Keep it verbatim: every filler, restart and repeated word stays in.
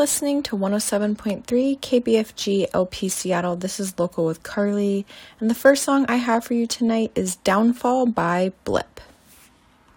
listening to one oh seven point three K B F G L P Seattle. This is Local with Carly, and the first song I have for you tonight is Downfall by Blip.